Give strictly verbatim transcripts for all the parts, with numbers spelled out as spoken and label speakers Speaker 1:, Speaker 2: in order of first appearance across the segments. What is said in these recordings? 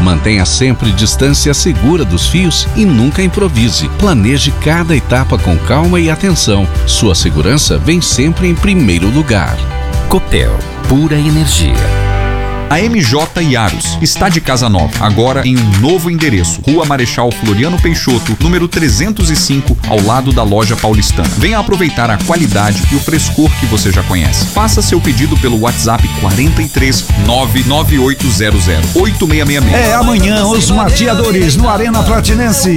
Speaker 1: Mantenha sempre distância segura dos fios e nunca improvise. Planeje cada etapa com calma e atenção. Sua segurança vem sempre em primeiro lugar.
Speaker 2: Copel, pura energia.
Speaker 3: A M J Yaros está de casa nova, agora em um novo endereço, Rua Marechal Floriano Peixoto, número trezentos e cinco, ao lado da loja paulistana. Venha aproveitar a qualidade e o frescor que você já conhece. Faça seu pedido pelo WhatsApp quarenta e três, nove nove oito zero zero, oito seis seis seis.
Speaker 4: É amanhã os mateadores no Arena Platinense.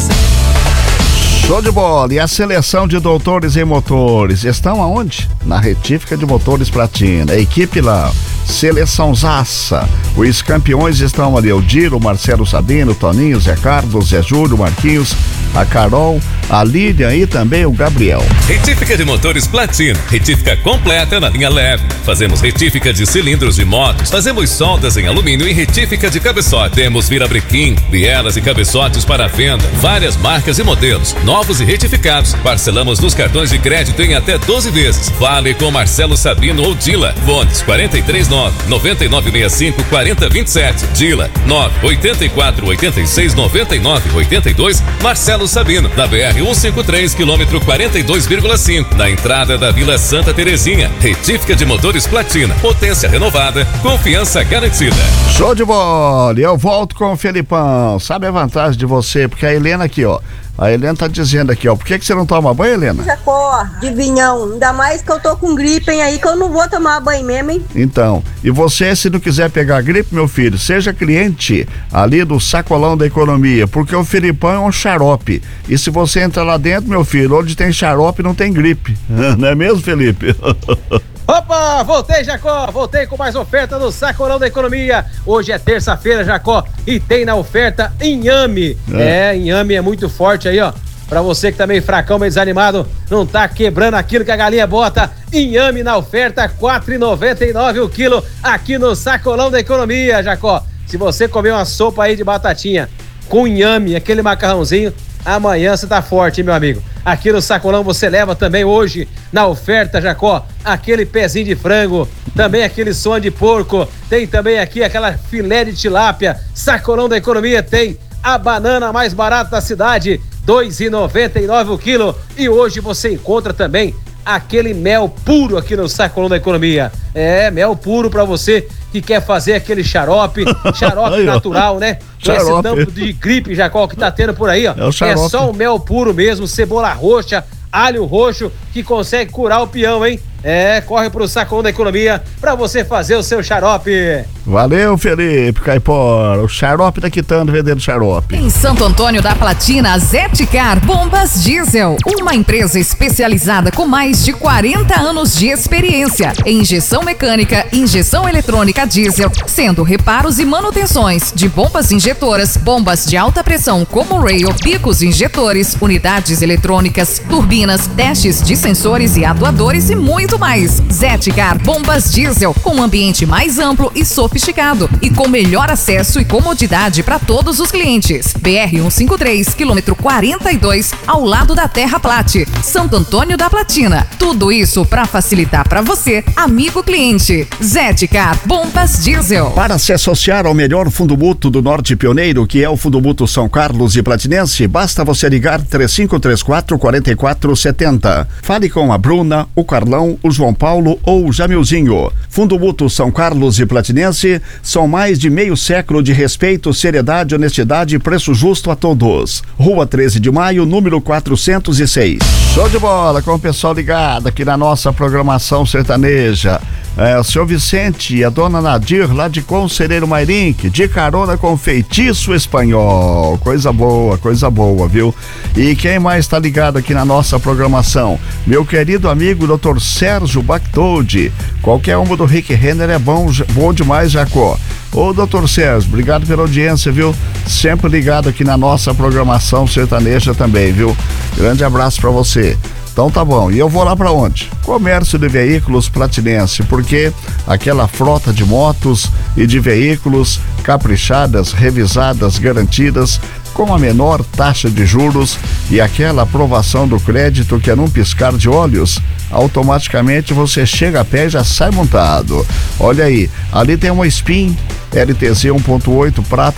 Speaker 5: Show de bola! E a seleção de doutores em motores estão aonde? Na Retífica de Motores Platina. A equipe lá, Seleção Zaça. Os campeões estão ali, o Diro, o Marcelo Sabino, o Toninho, Zé Carlos, Zé Júlio, Marquinhos, a Carol, a Lídia e também o Gabriel.
Speaker 6: Retífica de Motores Platina. Retífica completa na linha leve. Fazemos retífica de cilindros de motos. Fazemos soldas em alumínio e retífica de cabeçote. Temos virabrequim, bielas e cabeçotes para venda. Várias marcas e modelos. Novos e retificados. Parcelamos nos cartões de crédito em até doze vezes. Fale com Marcelo Sabino ou Dila. Fones quarenta e três nove, noventa e nove sessenta e cinco, quarenta vinte e sete. Dila nove oito quatro, oito seis, nove nove oito dois. Marcelo Sabino, na B R cento e cinquenta e três, quilômetro quarenta e dois vírgula cinco, na entrada da Vila Santa Terezinha. Retífica de Motores Platina. Potência renovada, confiança garantida.
Speaker 5: Show de bola! Eu volto com o Felipão. Sabe a vantagem de você? Porque a Helena aqui, ó. A Helena tá dizendo aqui, ó. Por que que você não toma banho, Helena?
Speaker 7: Jacó, de vinhão. Ainda mais que eu tô com gripe, hein, aí que eu não vou tomar banho mesmo, hein?
Speaker 5: Então, e você, se não quiser pegar gripe, meu filho, seja cliente ali do Sacolão da Economia, porque o Felipão é um xarope. E se você entrar lá dentro, meu filho, onde tem xarope não tem gripe. Não é mesmo, Felipe?
Speaker 8: Opa, voltei, Jacó, voltei com mais oferta no Sacolão da Economia. Hoje é terça-feira, Jacó, e tem na oferta inhame. É, é inhame é muito forte aí, ó. Pra você que tá meio fracão, meio desanimado, não tá quebrando aquilo que a galinha bota, inhame na oferta, quatro reais e noventa e nove centavos o quilo, aqui no Sacolão da Economia, Jacó. Se você comer uma sopa aí de batatinha com inhame, aquele macarrãozinho, amanhã você tá forte, hein, meu amigo. Aqui no Sacolão você leva também hoje, na oferta, Jacó, aquele pezinho de frango, também aquele som de porco, tem também aqui aquela filé de tilápia. Sacolão da Economia tem a banana mais barata da cidade, dois reais e noventa e nove centavos o quilo. E hoje você encontra também aquele mel puro aqui no Sacolão da Economia. É, mel puro pra você que quer fazer aquele xarope, xarope natural, né? Com esse tanto de gripe, Jacó, que tá tendo por aí, ó. É, é só o mel puro mesmo, cebola roxa, alho roxo, que consegue curar o peão, hein? É, corre pro Sacolão da Economia pra você fazer o seu xarope.
Speaker 5: Valeu, Felipe Caipora. O xarope tá quitando, vendendo xarope.
Speaker 9: Em Santo Antônio da Platina, Zeticar Bombas Diesel, uma empresa especializada com mais de quarenta anos de experiência em injeção mecânica, injeção eletrônica diesel, sendo reparos e manutenções de bombas injetoras, bombas de alta pressão como rail, picos injetores, unidades eletrônicas, turbinas, testes de sensores e atuadores e muito mais. Zeticar Bombas Diesel, com um ambiente mais amplo e sofisticado e com melhor acesso e comodidade para todos os clientes. B R cento e cinquenta e três, quilômetro quarenta e dois, ao lado da Terra Plate, Santo Antônio da Platina. Tudo isso para facilitar para você, amigo cliente. Zeticar Bombas Diesel.
Speaker 5: Para se associar ao melhor fundo mútuo do Norte Pioneiro, que é o Fundo Mútuo São Carlos e Platinense, basta você ligar três cinco três quatro, quatro quatro sete zero. Fale com a Bruna, o Carlão, o João Paulo ou o Jamilzinho. Fundo Mútuo São Carlos e Platinense são mais de meio século de respeito, seriedade, honestidade e preço justo a todos. Rua treze de maio, número quatrocentos e seis. Show de bola com o pessoal ligado aqui na nossa programação sertaneja. É, o senhor Vicente e a dona Nadir lá de Conselheiro Mairink, de carona com Feitiço Espanhol. Coisa boa, coisa boa, viu? E quem mais está ligado aqui na nossa programação? Meu querido amigo doutor Sérgio Bactoldi. Qualquer uma do Rick Renner é bom, bom demais, Jacó. Ô doutor Sérgio, obrigado pela audiência, viu? Sempre ligado aqui na nossa programação sertaneja também, viu? Grande abraço pra você. Então tá bom, e eu vou lá pra onde? Comércio de Veículos Platinense, porque aquela frota de motos e de veículos caprichadas, revisadas, garantidas, com a menor taxa de juros e aquela aprovação do crédito que é num piscar de olhos, automaticamente você chega a pé e já sai montado. Olha aí, ali tem uma Spin L T Z um ponto oito prata